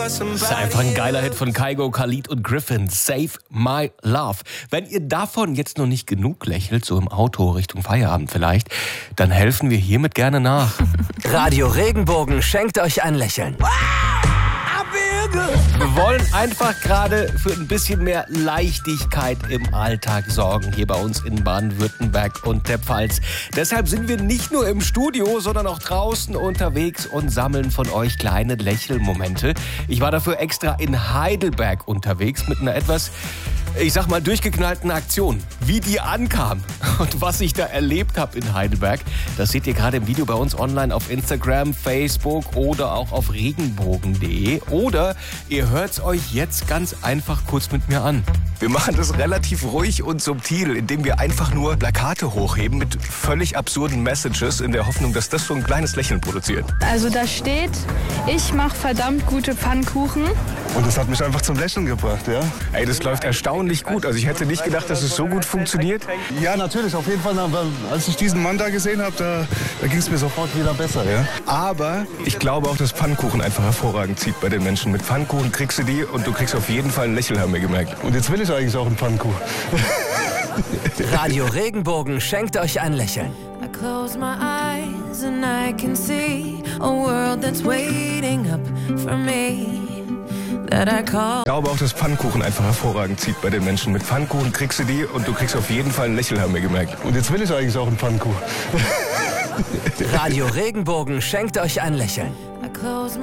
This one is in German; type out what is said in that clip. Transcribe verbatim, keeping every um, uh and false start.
Das ist einfach ein geiler Hit von Kygo, Khalid und Griffin. Save My Love. Wenn ihr davon jetzt noch nicht genug lächelt, so im Auto Richtung Feierabend vielleicht, dann helfen wir hiermit gerne nach. Radio Regenbogen schenkt euch ein Lächeln. Wir wollen einfach gerade für ein bisschen mehr Leichtigkeit im Alltag sorgen, hier bei uns in Baden-Württemberg und der Pfalz. Deshalb sind wir nicht nur im Studio, sondern auch draußen unterwegs und sammeln von euch kleine Lächelmomente. Ich war dafür extra in Heidelberg unterwegs mit einer etwas, ich sag mal, durchgeknallten Aktion. Wie die ankam und was ich da erlebt habe in Heidelberg, das seht ihr gerade im Video bei uns online auf Instagram, Facebook oder auch auf regenbogen punkt de. Oder ihr hört es euch jetzt ganz einfach kurz mit mir an. Wir machen das relativ ruhig und subtil, indem wir einfach nur Plakate hochheben mit völlig absurden Messages in der Hoffnung, dass das so ein kleines Lächeln produziert. Also da steht, ich mache verdammt gute Pfannkuchen. Und das hat mich einfach zum Lächeln gebracht, ja. Ey, das läuft erstaunlich gut. Also ich hätte nicht gedacht, dass es so gut funktioniert. Ja, natürlich, auf jeden Fall. Als ich diesen Mann da gesehen habe, da, da ging es mir sofort wieder besser, ja. Aber ich glaube auch, dass Pfannkuchen einfach hervorragend zieht bei den Menschen. Mit Pfannkuchen kriegst du die und du kriegst auf jeden Fall ein Lächeln, haben wir gemerkt. Und jetzt will ich eigentlich auch einen Pfannkuchen. Radio Regenbogen schenkt euch ein Lächeln. I close my eyes and I can see a world that's waiting up for me. Ich glaube auch, dass Pfannkuchen einfach hervorragend zieht bei den Menschen. Mit Pfannkuchen kriegst du die und du kriegst auf jeden Fall ein Lächeln, haben wir gemerkt. Und jetzt will ich eigentlich auch einen Pfannkuchen. Radio Regenbogen schenkt euch ein Lächeln.